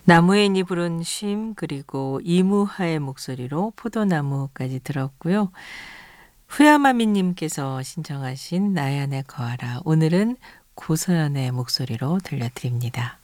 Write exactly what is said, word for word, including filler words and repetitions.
나무인이 부른 쉼 그리고 이무하의 목소리로 포도나무까지 들었고요. 후야마미님께서 신청하신 나의 안에 거하라. 오늘은 고서연의 목소리로 들려드립니다.